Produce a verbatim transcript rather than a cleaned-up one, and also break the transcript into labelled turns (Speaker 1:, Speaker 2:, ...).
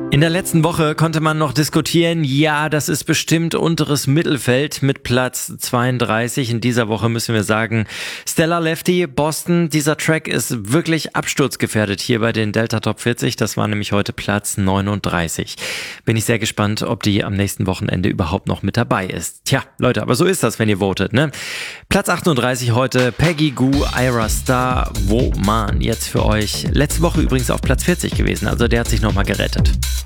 Speaker 1: In der letzten Woche konnte man noch diskutieren, ja, das ist bestimmt unteres Mittelfeld mit Platz zweiunddreißig. In dieser Woche müssen wir sagen, Stellar Lefty, Boston, dieser Track ist wirklich absturzgefährdet hier bei den Delta Top vierzig. Das war nämlich heute Platz neununddreißig. Bin ich sehr gespannt, ob die am nächsten Wochenende überhaupt noch mit dabei ist. Tja, Leute, aber so ist das, wenn ihr votet, ne? Platz achtunddreißig heute, Peggy Gou, Ira Star, Woman, jetzt für euch. Letzte Woche übrigens auf Platz vierzig gewesen, also der hat sich nochmal gerettet.